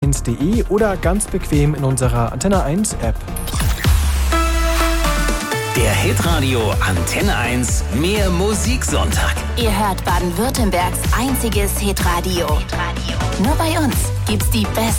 antenne1.de oder ganz bequem in unserer Antenne 1 App. Der Hitradio Antenne 1 Mehr Musiksonntag. Ihr hört Baden-Württembergs einziges Hitradio. Nur bei uns gibt's die besten